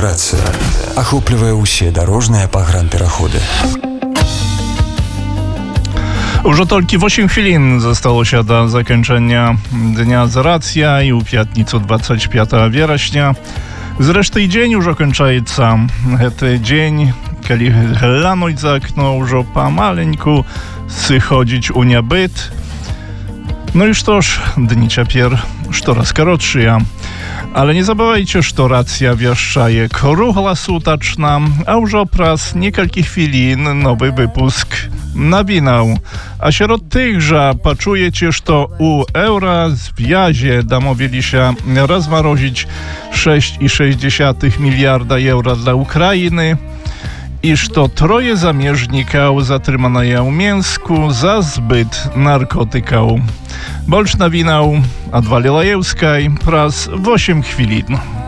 Рацыя ахоплівае ўсе дарожныя пагранпераходы. Уже только 8 хвилин засталося до закінчення Дня з Рація і у п'ятницю 25 вересня. Зрештою, день уже кончається. Це день, коли глянуть за окно, уже помаленьку сходить у небит. Ну и что ж, dni цяпер штораз коротшыя. Ale nie zabywajcie, że racja wieszczaje kruglosuteczna, a już prаз niekilka chwilin nowy wypusk nawinął. A wśród tychże poczujecie, że u Eurozwiązku domówili się rozmrozić 6,6 miliarda euro dla Ukrainy i że troje zamierzników zatrzymano w Mińsku za zbyt narkotyków. Больше новинаў ад Валілаеўскай праз 8 хвілін.